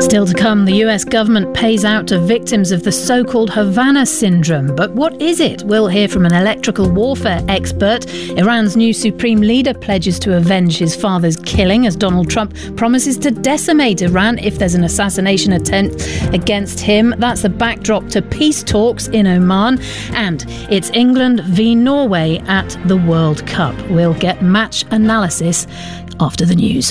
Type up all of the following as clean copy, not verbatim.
Still to come, the US government pays out to victims of the so-called Havana syndrome. But what is it? We'll hear from an electrical warfare expert. Iran's new supreme leader pledges to avenge his father's killing as Donald Trump promises to decimate Iran if there's an assassination attempt against him. That's the backdrop to peace talks in Oman. And it's England v Norway at the World Cup. We'll get match analysis after the news.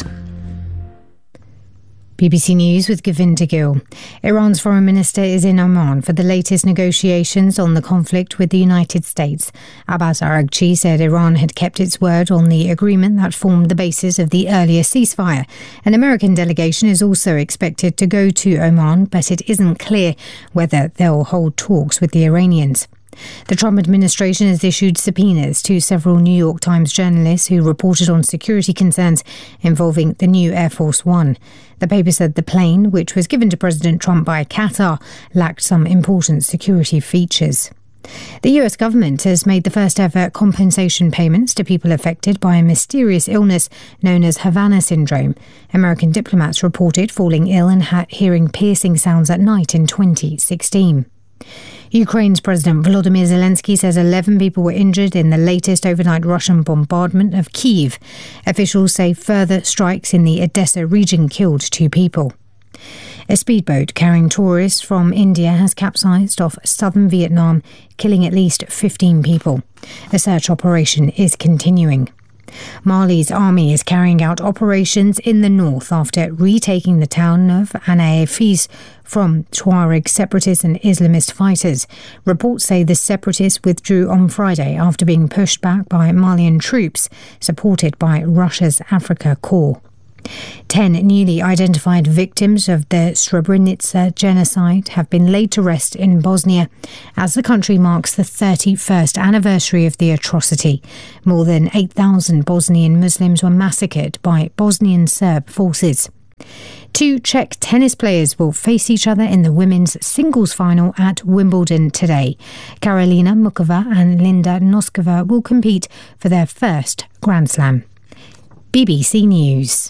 BBC News with Govinda Gill. Iran's foreign minister is in Oman for the latest negotiations on the conflict with the United States. Abbas Araghchi said Iran had kept its word on the agreement that formed the basis of the earlier ceasefire. An American delegation is also expected to go to Oman, but it isn't clear whether they'll hold talks with the Iranians. The Trump administration has issued subpoenas to several New York Times journalists who reported on security concerns involving the new Air Force One. The paper said the plane, which was given to President Trump by Qatar, lacked some important security features. The US government has made the first ever compensation payments to people affected by a mysterious illness known as Havana syndrome. American diplomats reported falling ill and hearing piercing sounds at night in 2016. Ukraine's President Volodymyr Zelensky says 11 people were injured in the latest overnight Russian bombardment of Kyiv. Officials say further strikes in the Odessa region killed 2 people. A speedboat carrying tourists from India has capsized off southern Vietnam, killing at least 15 people. A search operation is continuing. Mali's army is carrying out operations in the north after retaking the town of Anaafis from Tuareg separatists and Islamist fighters. Reports say the separatists withdrew on Friday after being pushed back by Malian troops supported by Russia's Africa Corps. 10 newly identified victims of the Srebrenica genocide have been laid to rest in Bosnia as the country marks the 31st anniversary of the atrocity. More than 8,000 Bosnian Muslims were massacred by Bosnian Serb forces. 2 Czech tennis players will face each other in the women's singles final at Wimbledon today. Karolina Muchova and Linda Noskova will compete for their first Grand Slam. BBC News.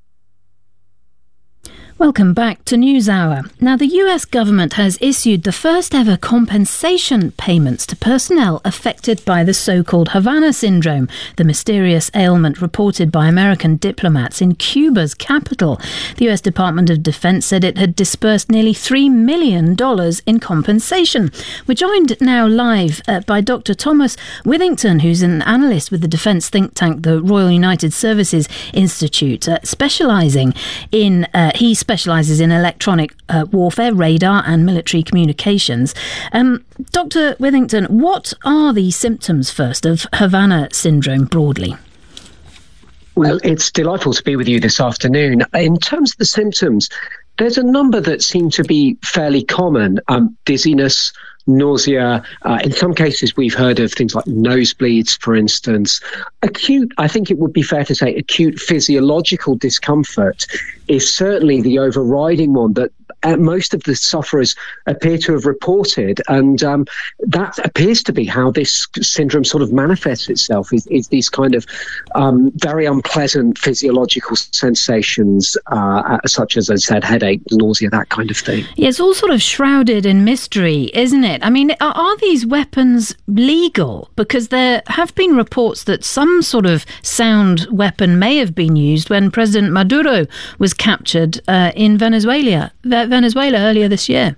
Welcome back to NewsHour. Now, the US government has issued the first ever compensation payments to personnel affected by the so-called Havana syndrome, the mysterious ailment reported by American diplomats in Cuba's capital. The US Department of Defense said it had disbursed nearly $3 million in compensation. We're joined now live by Dr. Thomas Withington, who's an analyst with the defence think tank, the Royal United Services Institute, specialises in electronic warfare, radar and military communications. Dr. Withington, what are the symptoms first of Havana syndrome broadly? Well, it's delightful to be with you this afternoon. In terms of the symptoms, there's a number that seem to be fairly common. Dizziness, nausea. In some cases, we've heard of things like nosebleeds, for instance. Acute, I think it would be fair to say, acute physiological discomfort is certainly the overriding one that most of the sufferers appear to have reported. And that appears to be how this syndrome sort of manifests itself, is these kind of very unpleasant physiological sensations, such as I said, headache, nausea, that kind of thing. Yeah, it's all sort of shrouded in mystery, isn't it? I mean, are these weapons legal? Because there have been reports that some sort of sound weapon may have been used when President Maduro was captured in Venezuela earlier this year.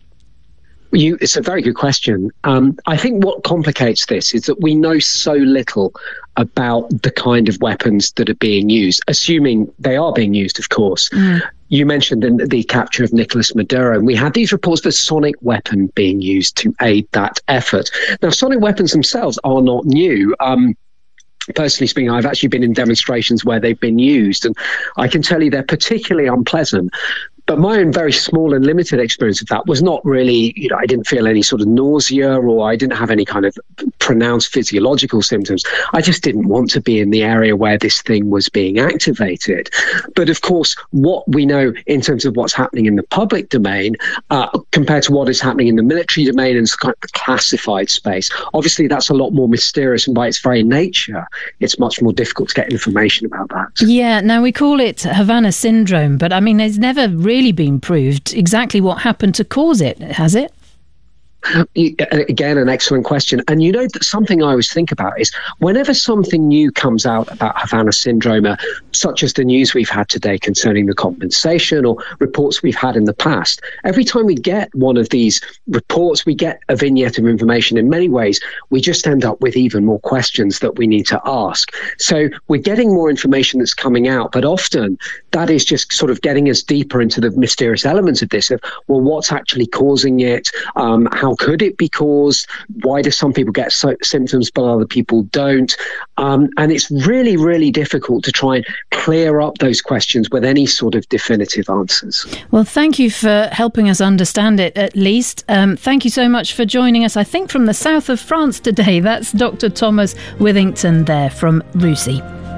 It's a very good question. I think what complicates this is that we know so little about the kind of weapons that are being used, assuming they are being used, of course. You mentioned the capture of Nicolas Maduro, and we had these reports of a sonic weapon being used to aid that effort. Now, sonic weapons themselves are not new. Personally speaking, I've actually been in demonstrations where they've been used, and I can tell you they're particularly unpleasant. But my own very small and limited experience of that was not really, I didn't feel any sort of nausea, or I didn't have any kind of pronounced physiological symptoms. I just didn't want to be in the area where this thing was being activated. But of course, what we know in terms of what's happening in the public domain compared to what is happening in the military domain and kind of the classified space, obviously that's a lot more mysterious, and by its very nature, it's much more difficult to get information about that. Yeah, now we call it Havana syndrome, but I mean, it's never really really been proved exactly what happened to cause it, has it? Again, an excellent question. And you know, that something I always think about is whenever something new comes out about Havana syndrome, such as the news we've had today concerning the compensation or reports we've had in the past, every time we get one of these reports, we get a vignette of information. In many ways, we just end up with even more questions that we need to ask. So we're getting more information that's coming out, but often that is just sort of getting us deeper into the mysterious elements of this, of, well, what's actually causing it? How could it be caused? Why do some people get symptoms but other people don't? And it's really, really difficult to try and clear up those questions with any sort of definitive answers. Well, thank you for helping us understand it, at least. Thank you so much for joining us, I think, from the south of France today. That's Dr. Thomas Withington there from RUSI.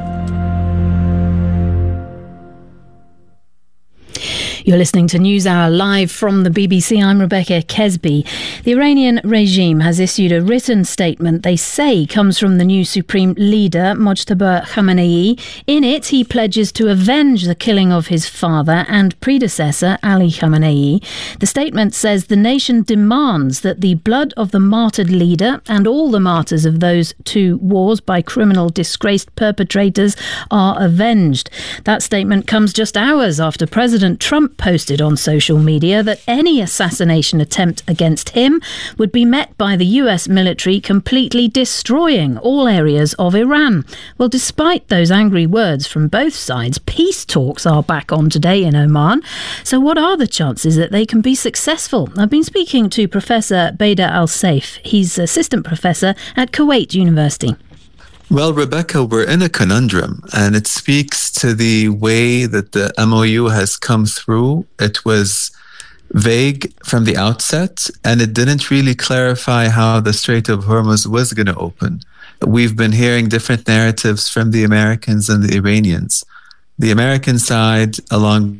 You're listening to NewsHour live from the BBC. I'm Rebecca Kesby. The Iranian regime has issued a written statement they say comes from the new supreme leader, Mojtaba Khamenei. In it, he pledges to avenge the killing of his father and predecessor, Ali Khamenei. The statement says the nation demands that the blood of the martyred leader and all the martyrs of those two wars by criminal, disgraced perpetrators are avenged. That statement comes just hours after President Trump posted on social media that any assassination attempt against him would be met by the US military completely destroying all areas of Iran. Well, despite those angry words from both sides, peace talks are back on today in Oman. So what are the chances that they can be successful? I've been speaking to Professor Bader Al-Saif. He's assistant professor at Kuwait University. Well, Rebecca, we're in a conundrum, and it speaks to the way that the MOU has come through. It was vague from the outset, and it didn't really clarify how the Strait of Hormuz was going to open. We've been hearing different narratives from the Americans and the Iranians. The American side, along